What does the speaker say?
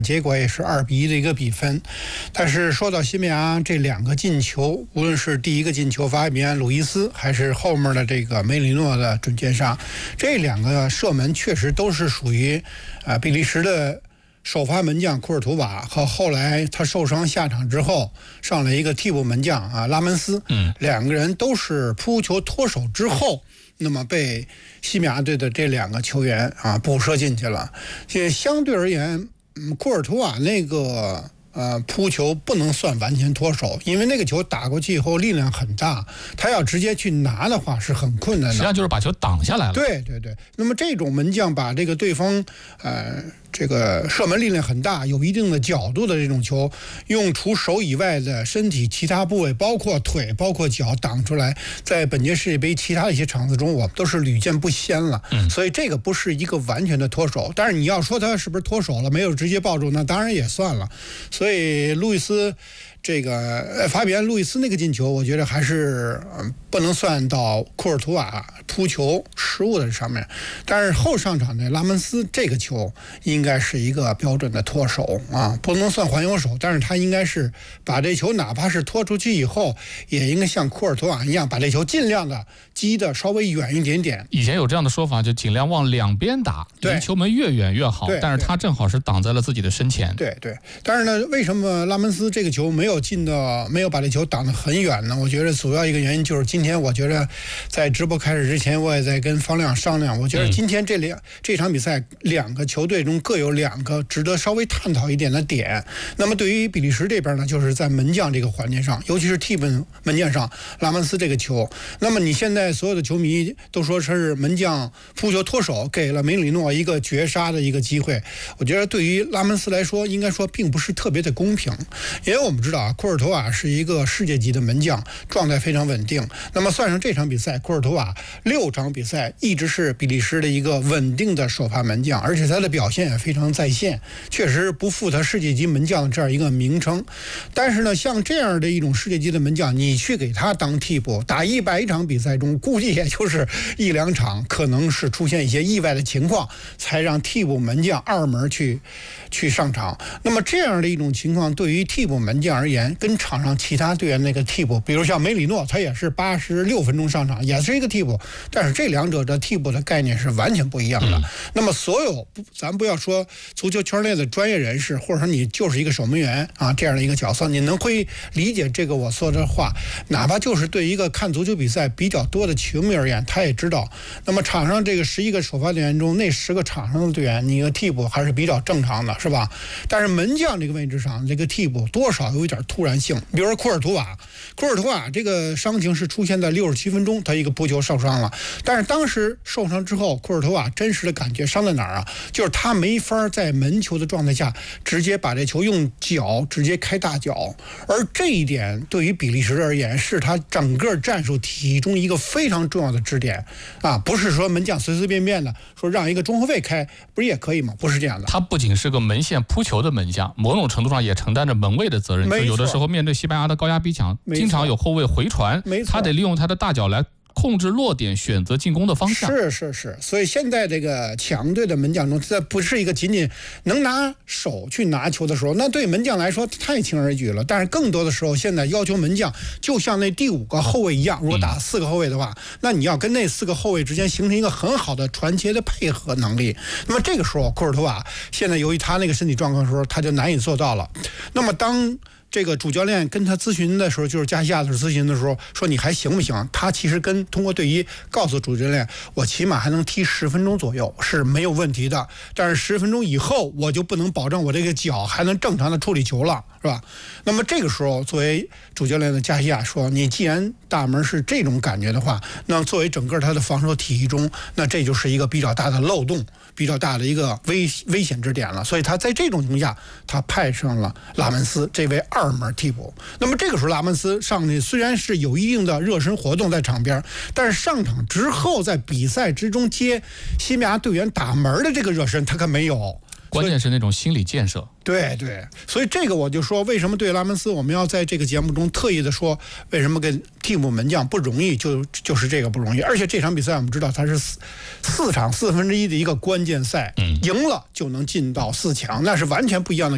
结果也是2-1的一个比分。但是说到西班牙这2个进球，无论是第一个进球法比安·路易斯，还是后面的这个梅里诺的准绝杀，这2个射门确实都是属于比利时的首发门将库尔图瓦和后来他受伤下场之后上了一个替补门将拉门斯，2个人都是扑球脱手之后，那么被西班牙队的这2个球员补射进去了。这相对而言，库尔图瓦那个扑球不能算完全脱手，因为那个球打过去以后力量很大，他要直接去拿的话是很困难的。 实际上就是把球挡下来了。 对。那么这种门将把这个对方这个射门力量很大、有一定的角度的这种球，用除手以外的身体其他部位，包括腿、包括脚挡出来，在本届世界杯其他的一些场次中，我们都是屡见不鲜了。所以这个不是一个完全的脱手，但是你要说他是不是脱手了，没有直接抱住，那当然也算了。所以路易斯这个法比安·路易斯那个进球，我觉得还是不能算到库尔图瓦扑球失误的上面。但是后上场的拉门斯这个球应该是一个标准的脱手不能算还有手，但是他应该是把这球哪怕是拖出去以后，也应该像库尔图瓦一样把这球尽量的击的稍微远一点点。 以前有这样的说法，就尽量往两边打，离球门越远越好。但是他正好是挡在了自己的身前。 对。但是呢，为什么拉门斯这个球没有把这球挡得很远呢？我觉得主要一个原因就是今天我觉得在直播开始之前，我也在跟方亮商量，我觉得今天这场比赛2个球队中各有2个值得稍微探讨一点的点。那么对于比利时这边呢，就是在门将这个环节上，尤其是替补门将上，拉门斯这个球，那么你现在所有的球迷都说是门将扑球脱手，给了梅里诺一个绝杀的一个机会。我觉得对于拉门斯来说，应该说并不是特别的公平，因为我们知道库尔图瓦是一个世界级的门将，状态非常稳定。那么算上这场比赛，库尔图瓦6场比赛一直是比利时的一个稳定的首发门将，而且他的表现也非常在线，确实不负他世界级门将的这样一个名称。但是呢，像这样的一种世界级的门将，你去给他当替补，打100场比赛中，估计也就是1-2场可能是出现一些意外的情况，才让替补门将2门去上场。那么这样的一种情况，对于替补门将而言，跟场上其他队员那个替补，比如像梅里诺，他也是86分钟上场，也是一个替补，但是这2者的替补的概念是完全不一样的。那么所有咱不要说足球圈内的专业人士，或者说你就是一个守门员这样的一个角色，你会理解这个我说的话，哪怕就是对一个看足球比赛比较多的球迷而言，他也知道，那么场上这个11个首发队员中，那10个场上的队员，你一个替补还是比较正常的，是吧？但是门将这个位置上，这个替补多少有一点突然性。比如说库尔图瓦这个伤情是出现在67分钟，他一个扑球受伤了。但是当时受伤之后，库尔图瓦真实的感觉伤在哪儿就是他没法在门球的状态下直接把这球用脚直接开大脚，而这一点对于比利时而言是他整个战术体系中一个非常重要的支点不是说门将随随便便的说让一个中后卫开，不是也可以吗？不是这样的。 他不仅是个门线扑球的门将，某种程度上也承担着门卫的责任。就有的时候面对西班牙的高压逼抢，经常有后卫回传，他得利用他的大脚来控制落点，选择进攻的方向。 是，所以现在这个强队的门将中，这不是一个仅仅能拿手去拿球的时候，那对门将来说太轻而易举了。但是更多的时候，现在要求门将就像那第5个后卫一样，如果打4个后卫的话，那你要跟那4个后卫之间形成一个很好的传切的配合能力。那么这个时候，库尔图瓦现在由于他那个身体状况的时候，他就难以做到了。那么当这个主教练跟他咨询的时候，就是加西亚的咨询的时候，说你还行不行？他其实通过队医告诉主教练，我起码还能踢10分钟左右是没有问题的，但是10分钟以后我就不能保证我这个脚还能正常的处理球了，是吧？那么这个时候，作为主教练的加西亚说，你既然大门是这种感觉的话，那作为整个他的防守体系中，那这就是一个比较大的漏洞，比较大的一个危险之点了。所以他在这种情况下，他派上了拉门斯这位2门替补。那么这个时候拉门斯上去虽然是有一定的热身活动在场边，但是上场之后在比赛之中接西班牙队员打门的这个热身他可没有。 关键是那种心理建设。 对，所以这个我就说，为什么对拉门斯我们要在这个节目中特意的说，为什么跟替补门将不容易，就是这个不容易。而且这场比赛我们知道它是4场1/4的一个关键赛，赢了就能进到4强，那是完全不一样的。